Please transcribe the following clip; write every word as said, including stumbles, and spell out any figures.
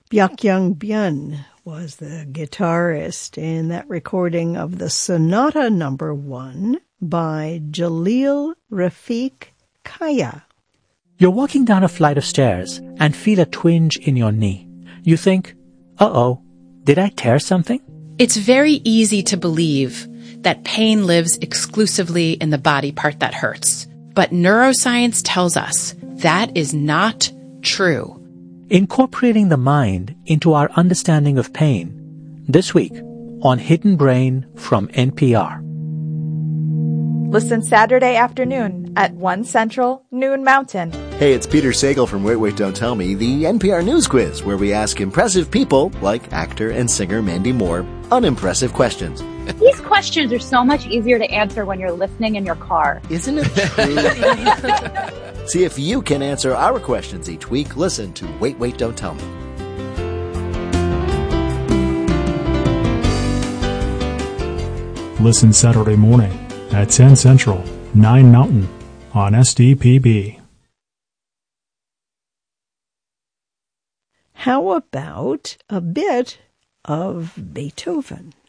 Byakyoung Byun was the guitarist in that recording of the Sonata Number One by Jalil Rafiq Kaya. You're walking down a flight of stairs and feel a twinge in your knee. You think, uh-oh, did I tear something? It's very easy to believe that pain lives exclusively in the body part that hurts. But neuroscience tells us that is not true. Incorporating the mind into our understanding of pain. This week on Hidden Brain from N P R. Listen Saturday afternoon at one Central, noon Mountain. Hey, it's Peter Sagal from Wait, Wait, Don't Tell Me, the N P R News Quiz, where we ask impressive people, like actor and singer Mandy Moore, unimpressive questions. These questions are so much easier to answer when you're listening in your car. Isn't it true? See if you can answer our questions each week. Listen to Wait, Wait, Don't Tell Me. Listen Saturday morning at ten Central, nine Mountain on S D P B. How about a bit of Beethoven?